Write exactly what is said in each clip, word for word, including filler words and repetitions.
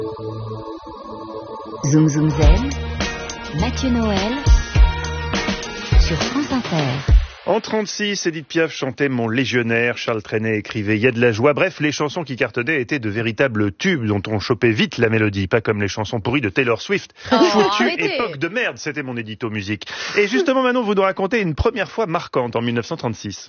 Zoom Zoom Zen, Mathieu Noël, sur France Inter. En trente-six, Édith Piaf chantait Mon légionnaire, Charles Trenet écrivait Il y a de la joie. Bref, les chansons qui cartonnaient étaient de véritables tubes dont on chopait vite la mélodie, pas comme les chansons pourries de Taylor Swift. Oh, Foutue arrêtez. époque de merde, c'était mon édito musique. Et justement, Manon, vous nous racontez une première fois marquante en dix-neuf cent trente-six.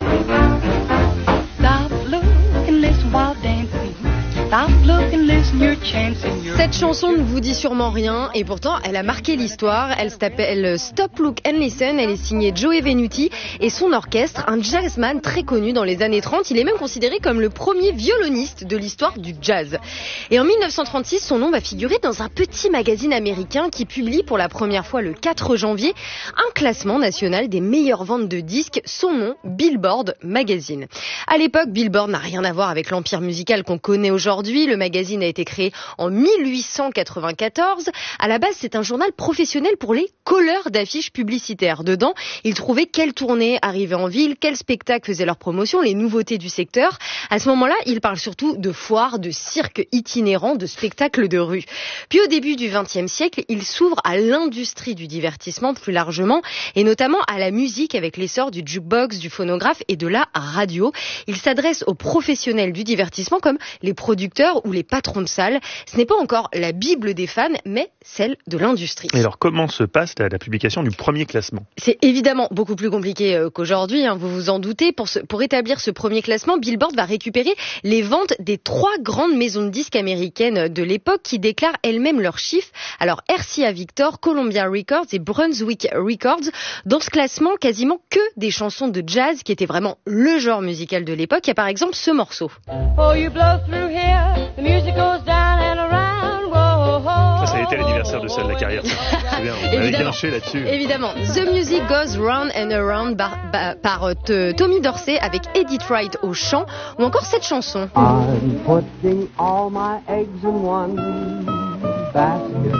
Cette chanson ne vous dit sûrement rien et pourtant elle a marqué l'histoire. Elle s'appelle Stop, Look and Listen. Elle est signée Joey Venuti et son orchestre, un jazzman très connu dans les années trente. Il est même considéré comme le premier violoniste de l'histoire du jazz. Et en dix-neuf cent trente-six, son nom va figurer dans un petit magazine américain qui publie pour la première fois le quatre janvier un classement national des meilleures ventes de disques. Son nom, Billboard Magazine. À l'époque, Billboard n'a rien à voir avec l'empire musical qu'on connaît aujourd'hui. Le magazine a été créé en mille huit cent quatre-vingt-quatorze. À la base, c'est un journal professionnel pour les colleurs d'affiches publicitaires. Dedans, ils trouvaient quelles tournées arrivaient en ville, quels spectacles faisaient leur promotion, les nouveautés du secteur. À ce moment-là, ils parlent surtout de foires, de cirques itinérants, de spectacles de rue. Puis au début du vingtième siècle, ils s'ouvrent à l'industrie du divertissement plus largement, et notamment à la musique avec l'essor du jukebox, du phonographe et de la radio. Ils s'adressent aux professionnels du divertissement comme les producteurs ou les patrons de salles. Ce n'est pas encore la Bible des fans, mais celle de l'industrie. Et alors, comment se passe la, la publication du premier classement ? C'est évidemment beaucoup plus compliqué euh, qu'aujourd'hui, hein, vous vous en doutez. Pour, ce, pour établir ce premier classement, Billboard va récupérer les ventes des trois grandes maisons de disques américaines de l'époque qui déclarent elles-mêmes leurs chiffres. Alors, R C A Victor, Columbia Records et Brunswick Records. Dans ce classement, quasiment que des chansons de jazz qui étaient vraiment le genre musical de l'époque. Il y a par exemple ce morceau. Oh, you blow through here, the music goes down and around. Whoa, whoa, Ça, ça a été l'anniversaire de celle de la carrière. Ça. C'est bien, on avait gâché là-dessus. Évidemment. The Music Goes Round and Around par, par, par euh, Tommy Dorsey avec Edith Wright au chant, ou encore cette chanson. I'm putting all my eggs in one basket.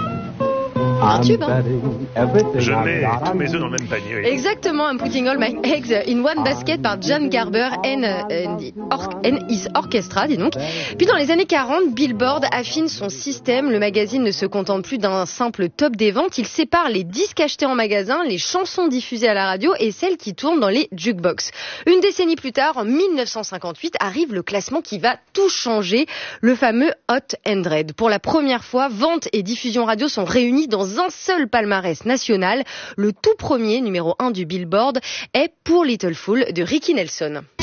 Un tube, hein. Je mets tous mes œufs dans le même panier. Oui. Exactement, I'm putting all my eggs in one basket par John Garber and, and, or, and his orchestra, dis donc. Puis dans les années quarante, Billboard affine son système. Le magazine ne se contente plus d'un simple top des ventes. Il sépare les disques achetés en magasin, les chansons diffusées à la radio et celles qui tournent dans les jukebox. Une décennie plus tard, en dix-neuf cent cinquante-huit, arrive le classement qui va tout changer, le fameux Hot one hundred. Pour la première fois, vente et diffusion radio sont réunies dans un seul palmarès national. Le tout premier numéro un du Billboard est Pour Little Fool de Ricky Nelson.